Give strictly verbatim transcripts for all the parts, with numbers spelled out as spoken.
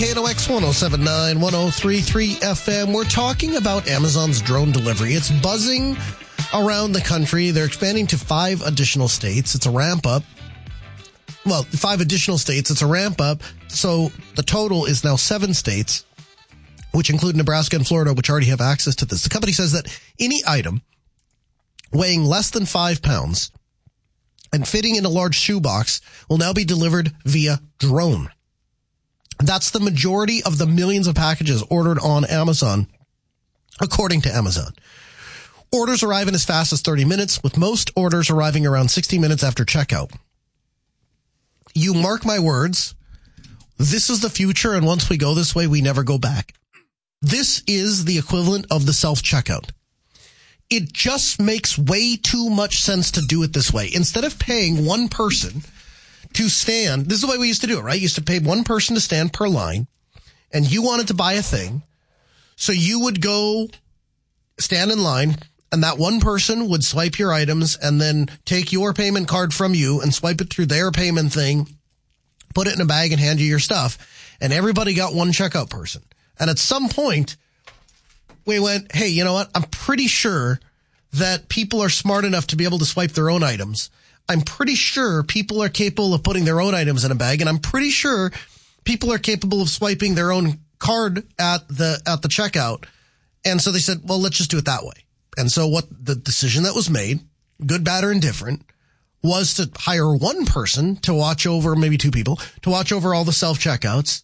K N O X one oh seven point nine, one oh three point three F M. We're talking about Amazon's drone delivery. It's buzzing around the country. They're expanding to five additional states. It's a ramp up. Well, five additional states. It's a ramp up. So the total is now seven states, which include Nebraska and Florida, which already have access to this. The company says that any item weighing less than five pounds and fitting in a large shoebox will now be delivered via drone. That's the majority of the millions of packages ordered on Amazon, according to Amazon. Orders arrive in as fast as thirty minutes, with most orders arriving around sixty minutes after checkout. You mark my words, this is the future, and once we go this way, we never go back. This is the equivalent of the self-checkout. It just makes way too much sense to do it this way. Instead of paying one person to stand, this is the way we used to do it, right? You used to pay one person to stand per line, and you wanted to buy a thing, so you would go stand in line, and that one person would swipe your items and then take your payment card from you and swipe it through their payment thing, put it in a bag and hand you your stuff, and everybody got one checkout person. And at some point, we went, hey, you know what? I'm pretty sure that people are smart enough to be able to swipe their own items. I'm pretty sure people are capable of putting their own items in a bag, and I'm pretty sure people are capable of swiping their own card at the at the checkout. And so they said, well, let's just do it that way. And so what the decision that was made, good, bad, or indifferent, was to hire one person to watch over, maybe two people, to watch over all the self-checkouts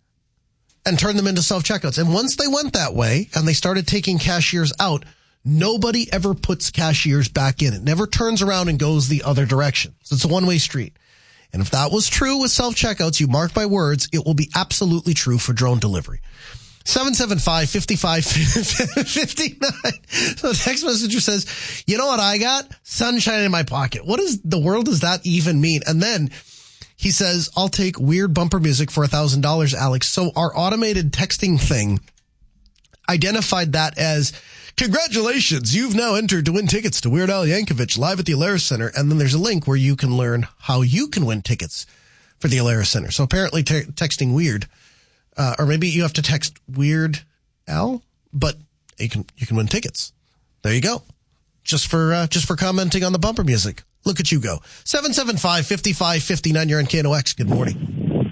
and turn them into self-checkouts. And once they went that way and they started taking cashiers out, nobody ever puts cashiers back in. It never turns around and goes the other direction. So it's a one-way street. And if that was true with self-checkouts, you mark my words, it will be absolutely true for drone delivery. seven seven five, five five five nine. So the text messenger says, you know what I got? Sunshine in my pocket. What is the world does that even mean? And then he says, I'll take weird bumper music for one thousand dollars, Alex. So our automated texting thing identified that as, congratulations, you've now entered to win tickets to Weird Al Yankovic live at the Alaris Center. And then there's a link where you can learn how you can win tickets for the Alaris Center. So apparently te- texting weird, uh, or maybe you have to text Weird Al, but you can, you can win tickets. There you go. Just for, uh, just for commenting on the bumper music. Look at you go. seven seven five, five five five nine. You're on K N O X. Good morning.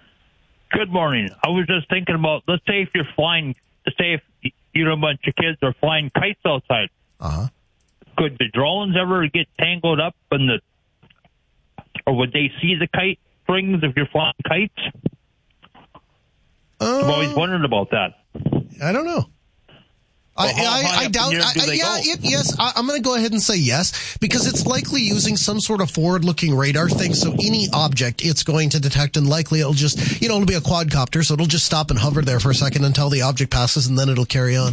Good morning. I was just thinking about, let's say if you're flying, let's say if you know, a bunch of kids are flying kites outside. Uh-huh. Could the drones ever get tangled up in the, or would they see the kite strings if you're flying kites? Uh, I've always wondered about that. I don't know. Well, I, I, I doubt. I, I, yeah, it, yes. I, I'm going to go ahead and say yes, because it's likely using some sort of forward-looking radar thing. So any object it's going to detect, and likely it'll just, you know, it'll be a quadcopter, so it'll just stop and hover there for a second until the object passes, and then it'll carry on.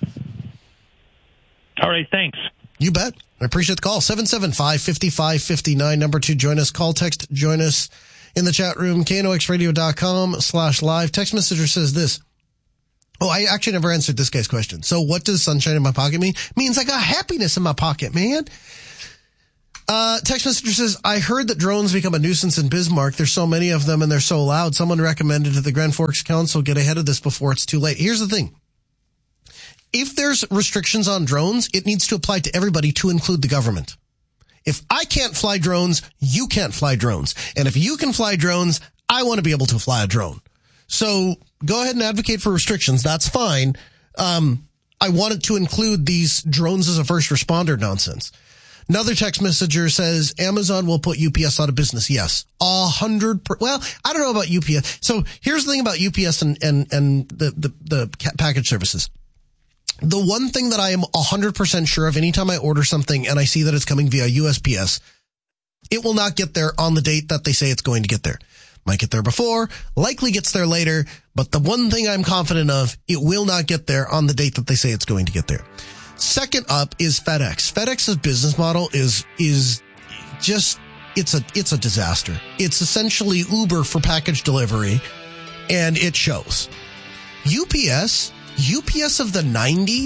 All right, thanks. You bet. I appreciate the call. seven seven five, five five five nine. Number two, join us. Call, text, join us in the chat room. K N O X radio dot com slash live. Text messenger says this. Oh, I actually never answered this guy's question. So what does sunshine in my pocket mean? It means I got happiness in my pocket, man. Uh, text messenger says, I heard that drones become a nuisance in Bismarck. There's so many of them and they're so loud. Someone recommended to the Grand Forks Council get ahead of this before it's too late. Here's the thing. If there's restrictions on drones, it needs to apply to everybody, to include the government. If I can't fly drones, you can't fly drones. And if you can fly drones, I want to be able to fly a drone. So go ahead and advocate for restrictions. That's fine. Um, I wanted to include these drones as a first responder nonsense. Another text messenger says Amazon will put U P S out of business. Yes. A hundred per, well, I don't know about U P S. So here's the thing about U P S and, and, and the, the, the package services. The one thing that I am a hundred percent sure of anytime I order something and I see that it's coming via U S P S, it will not get there on the date that they say it's going to get there. Might get there before, likely gets there later, but the one thing I'm confident of, it will not get there on the date that they say it's going to get there. Second up is FedEx. FedEx's business model is, is just, it's a, it's a disaster. It's essentially Uber for package delivery, and it shows. U P S, U P S of the nineties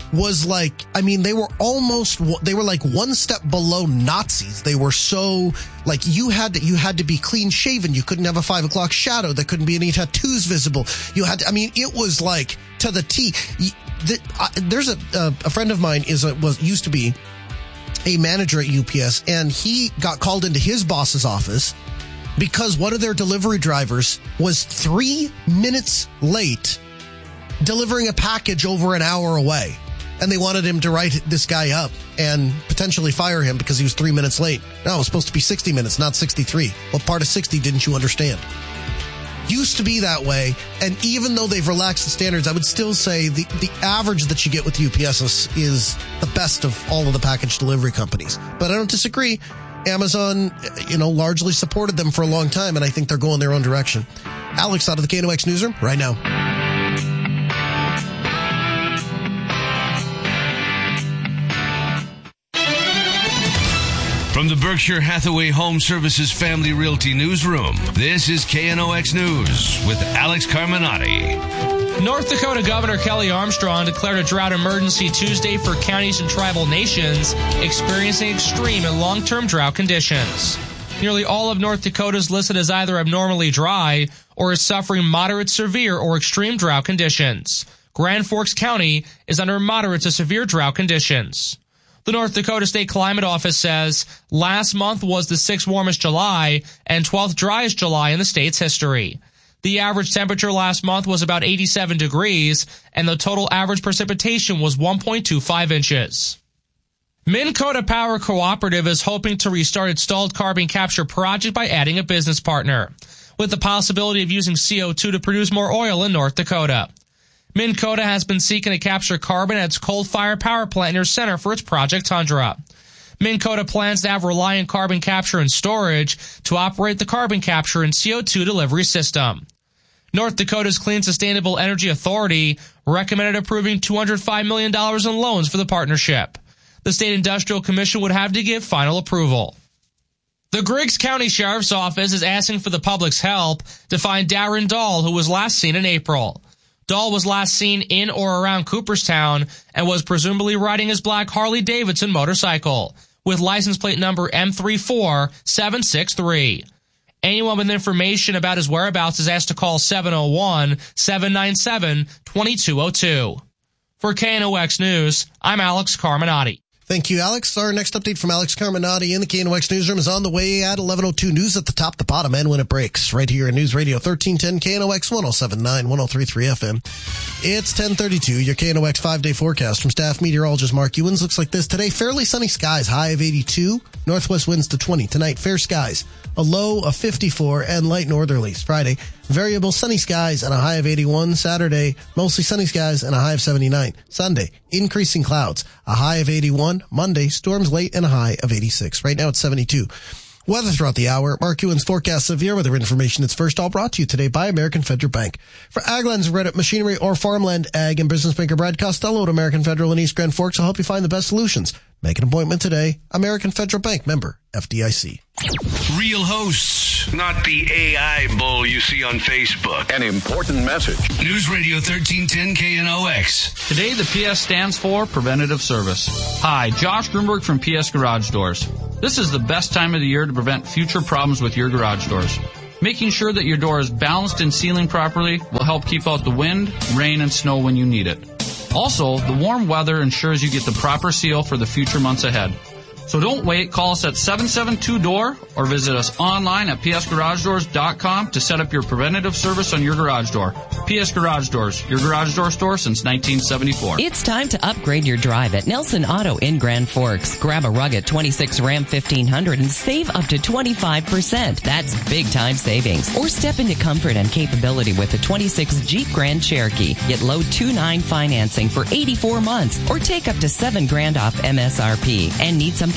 was like, I mean, they were almost, they were like one step below Nazis. They were so, like, you had to, you had to be clean shaven. You couldn't have a five o'clock shadow. There couldn't be any tattoos visible. You had to, I mean, it was like to the T. The, uh, there's a, uh, a friend of mine is a, was, used to be a manager at U P S, and he got called into his boss's office because one of their delivery drivers was three minutes late delivering a package over an hour away. And they wanted him to write this guy up and potentially fire him because he was three minutes late. No, it was supposed to be sixty minutes, not sixty-three. What part of sixty didn't you understand? Used to be that way. And even though they've relaxed the standards, I would still say the, the average that you get with U P S is, is the best of all of the package delivery companies. But I don't disagree. Amazon, you know, largely supported them for a long time, and I think they're going their own direction. Alex out of the K N O X newsroom right now. From the Berkshire Hathaway Home Services Family Realty Newsroom, this is K N O X News with Alex Carminati. North Dakota Governor Kelly Armstrong declared a drought emergency Tuesday for counties and tribal nations experiencing extreme and long-term drought conditions. Nearly all of North Dakota is listed as either abnormally dry or is suffering moderate, severe, or extreme drought conditions. Grand Forks County is under moderate to severe drought conditions. The North Dakota State Climate Office says last month was the sixth warmest July and twelfth driest July in the state's history. The average temperature last month was about eighty-seven degrees, and the total average precipitation was one point two five inches. Minn Kota Power Cooperative is hoping to restart its stalled carbon capture project by adding a business partner, with the possibility of using C O two to produce more oil in North Dakota. Minn Kota has been seeking to capture carbon at its coal-fired power plant near center for its Project Tundra. Minn Kota plans to have Reliant Carbon Capture and Storage to operate the carbon capture and C O two delivery system. North Dakota's Clean Sustainable Energy Authority recommended approving two hundred five million dollars in loans for the partnership. The State Industrial Commission would have to give final approval. The Griggs County Sheriff's Office is asking for the public's help to find Darren Dahl, who was last seen in April. Dahl was last seen in or around Cooperstown and was presumably riding his black Harley-Davidson motorcycle with license plate number M three four seven six three. Anyone with information about his whereabouts is asked to call seven oh one, seven nine seven, two two oh two. For K N O X News, I'm Alex Carminati. Thank you, Alex. Our next update from Alex Carminati in the K N O X newsroom is on the way at eleven oh two. News at the top, the bottom, and when it breaks. Right here in News Radio thirteen ten, K N O X one oh seven point nine, one oh three point three F M. It's ten thirty-two. Your K N O X five-day forecast from staff meteorologist Mark Ewens looks like this. Today, fairly sunny skies, high of eighty-two. Northwest winds to twenty. Tonight, fair skies, a low of fifty-four, and light northerlies. Friday, variable sunny skies and a high of eighty-one. Saturday, mostly sunny skies and a high of seventy-nine. Sunday, increasing clouds, a high of eighty-one. Monday, storms late and a high of eighty-six. Right now it's seventy-two. Weather throughout the hour. Mark Ewens forecast severe weather information. It's first all brought to you today by American Federal Bank. For Aglands, Reddit, Machinery, or Farmland Ag and Business Banker Brad Costello at American Federal in East Grand Forks will help you find the best solutions. Make an appointment today. American Federal Bank, member F D I C. Real hosts, not the A I bull you see on Facebook. An important message. News Radio thirteen ten K N O X. Today, the P S stands for Preventative Service. Hi, Josh Grunberg from P S Garage Doors. This is the best time of the year to prevent future problems with your garage doors. Making sure that your door is balanced and sealing properly will help keep out the wind, rain, and snow when you need it. Also, the warm weather ensures you get the proper seal for the future months ahead. So don't wait. Call us at seven seven two D O O R or visit us online at p s garage doors dot com to set up your preventative service on your garage door. P S Garage Doors, your garage door store since nineteen seventy-four. It's time to upgrade your drive at Nelson Auto in Grand Forks. Grab a rugged twenty-six Ram fifteen hundred and save up to twenty-five percent. That's big time savings. Or step into comfort and capability with the twenty-six Jeep Grand Cherokee. Get low two point nine financing for eighty-four months or take up to seven grand off M S R P. And need something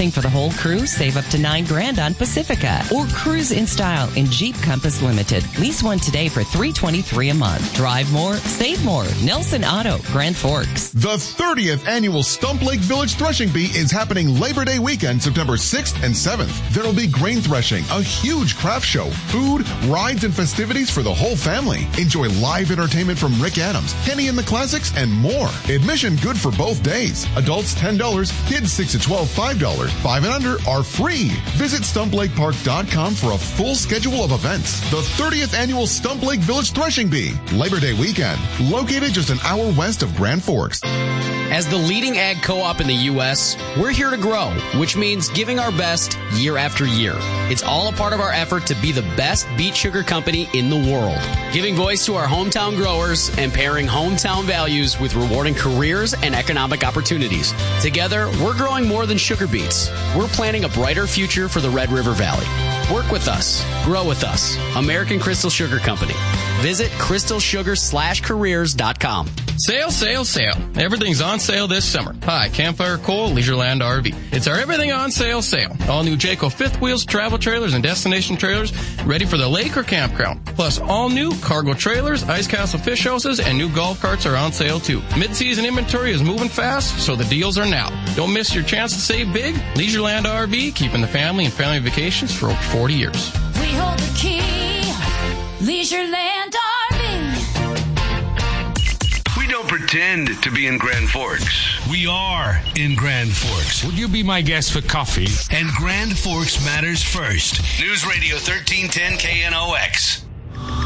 buying for the whole crew, save up to nine grand on Pacifica. Or cruise in style in Jeep Compass Limited. Lease one today for three hundred twenty-three dollars a month. Drive more, save more. Nelson Auto, Grand Forks. The thirtieth annual Stump Lake Village Threshing Bee is happening Labor Day weekend, September sixth and seventh. There will be grain threshing, a huge craft show, food, rides, and festivities for the whole family. Enjoy live entertainment from Rick Adams, Kenny and the Classics, and more. Admission good for both days. Adults ten dollars, kids six to twelve, five dollars. five and under are free. Visit stump lake park dot com for a full schedule of events. The thirtieth annual Stump Lake Village Threshing Bee, Labor Day weekend, located just an hour west of Grand Forks. As the leading ag co-op in the U S, we're here to grow, which means giving our best year after year. It's all a part of our effort to be the best beet sugar company in the world, giving voice to our hometown growers and pairing hometown values with rewarding careers and economic opportunities. Together, we're growing more than sugar beets. We're planning a brighter future for the Red River Valley. Work with us. Grow with us. American Crystal Sugar Company. Visit crystal sugar slash careers dot com. Sale, sale, sale. Everything's on sale this summer. Hi, Campfire Coal, Leisureland R V. It's our everything on sale sale. All new Jayco fifth wheels, travel trailers, and destination trailers ready for the lake or campground. Plus all new cargo trailers, Ice Castle fish houses, and new golf carts are on sale too. Mid-season inventory is moving fast, so the deals are now. Don't miss your chance to save big. Leisureland R V, keeping the family and family vacations for over forty years. We hold the key. Leisureland R V. We don't pretend to be in Grand Forks. We are in Grand Forks. Would you be my guest for coffee? And Grand Forks matters first. News Radio thirteen ten K N O X.